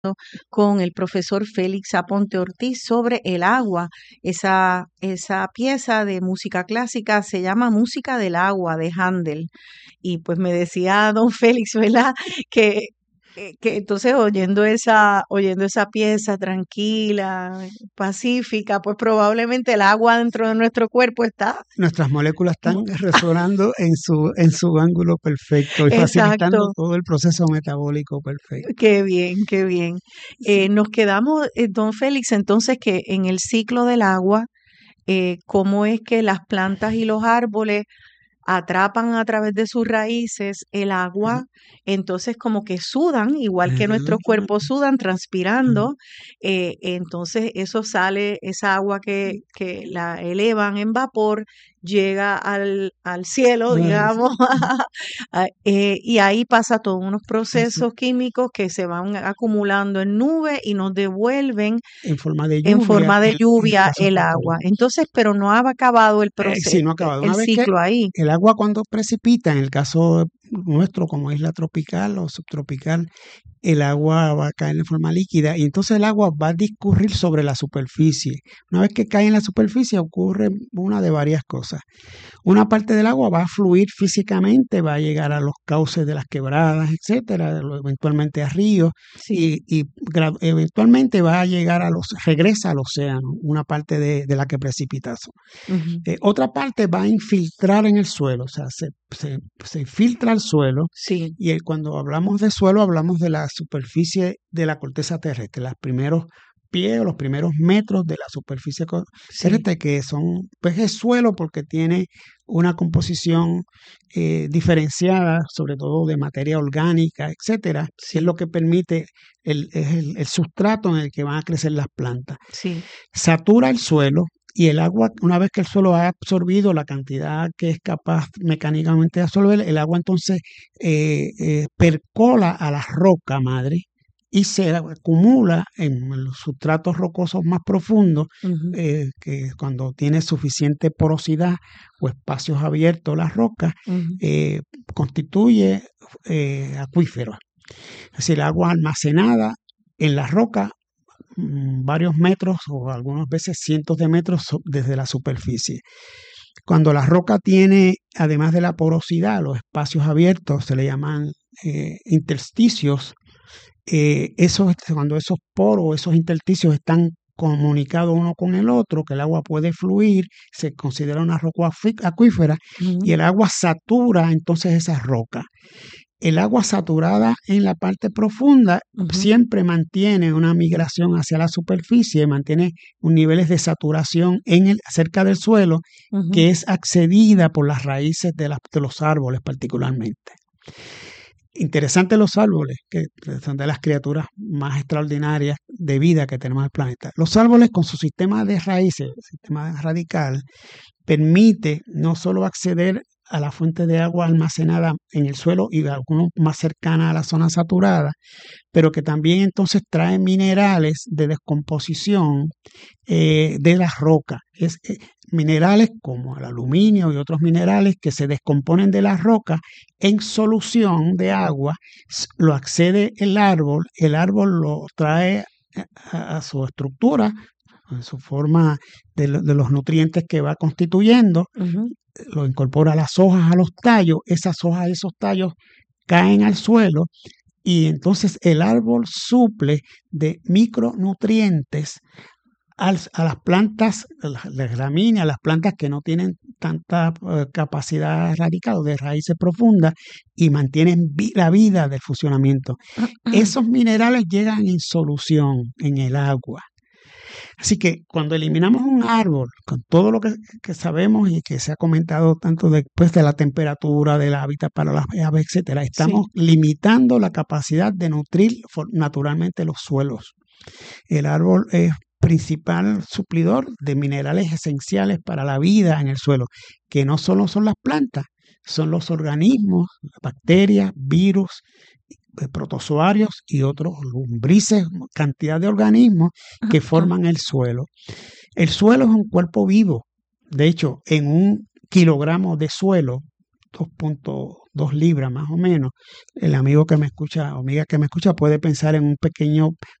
con el profesor Félix Aponte Ortiz sobre el agua. Esa pieza de música clásica se llama Música del Agua de Handel. Y pues me decía don Félix, ¿verdad? Que, que entonces oyendo esa pieza tranquila, pacífica, pues probablemente el agua dentro de nuestro cuerpo está. Nuestras moléculas están resonando en su ángulo perfecto y facilitando Exacto. todo el proceso metabólico perfecto. Qué bien, qué bien. Sí. Nos quedamos, don Félix, entonces que en el ciclo del agua, cómo es que las plantas y los árboles atrapan a través de sus raíces el agua, entonces como que sudan, igual que nuestros cuerpos sudan, transpirando, entonces eso sale, esa agua que la elevan en vapor, llega al cielo, digamos, y ahí pasa todos unos procesos químicos que se van acumulando en nubes y nos devuelven en forma de en forma de lluvia caso el agua. Entonces, pero no ha acabado el sí, no ha acabado. el Una vez que ciclo ahí. el agua cuando precipita, en el caso nuestro como isla tropical o subtropical, el agua va a caer en forma líquida y entonces el agua va a discurrir sobre la superficie. Una vez que cae en la superficie ocurre una de varias cosas. Una parte del agua va a fluir físicamente, va a llegar a los cauces de las quebradas, etcétera, eventualmente a ríos Sí. y eventualmente va a llegar regresa al océano, una parte de la que precipitazo. Ujú. Otra parte va a infiltrar en el suelo, o sea, se infiltra al suelo Sí, y cuando hablamos de suelo hablamos de la superficie de la corteza terrestre, los primeros pies o los primeros metros de la superficie sí. terrestre que son, pues es suelo porque tiene una composición diferenciada, sobre todo de materia orgánica, etcétera, que es Sí, lo que permite el sustrato en el que van a crecer las plantas. sí. Satura el suelo y el agua, una vez que el suelo ha absorbido la cantidad que es capaz mecánicamente de absorber, el agua entonces percola a la roca madre y se acumula en los sustratos rocosos más profundos, Ujú, que cuando tiene suficiente porosidad o espacios abiertos la roca, ujú. eh, constituye acuíferos. Es decir, el agua almacenada en la roca varios metros o algunas veces cientos de metros desde la superficie. Cuando la roca tiene, además de la porosidad, los espacios abiertos, se le llaman intersticios, cuando esos poros, esos intersticios están comunicados uno con el otro, que el agua puede fluir, se considera una roca acuífera y Ujú, el agua satura entonces esa roca. El agua saturada en la parte profunda ujú, siempre mantiene una migración hacia la superficie, mantiene un niveles de saturación cerca del suelo ujú. que es accedida por las raíces de los árboles particularmente. Interesante los árboles, que son de las criaturas más extraordinarias de vida que tenemos en el planeta. Los árboles con su sistema de raíces, sistema radical, permite no solo acceder a la fuente de agua almacenada en el suelo y algunos más cercana a la zona saturada, pero que también entonces trae minerales de descomposición de las rocas. Minerales como el aluminio y otros minerales que se descomponen de las rocas en solución de agua, lo accede el árbol lo trae a su estructura, en su forma de los nutrientes que va constituyendo, Ujú. lo incorpora a las hojas, a los tallos, esas hojas, esos tallos caen al suelo y entonces el árbol suple de micronutrientes a las plantas, las gramíneas, las plantas que no tienen tanta capacidad radical de raíces profundas y mantienen la vida del funcionamiento. Esos minerales llegan en solución en el agua. Así que cuando eliminamos un árbol, con todo lo que sabemos y que se ha comentado tanto después de la temperatura, del hábitat para las aves, etcétera, estamos Sí. limitando la capacidad de nutrir naturalmente los suelos. El árbol es principal suplidor de minerales esenciales para la vida en el suelo, que no solo son las plantas, son los organismos, bacterias, virus, protozoarios y otros lombrices, cantidad de organismos que forman el suelo. El suelo es un cuerpo vivo. De hecho, en un kilogramo de suelo, 2 libras más o menos, el amigo que me escucha o amiga que me escucha puede pensar en un pequeño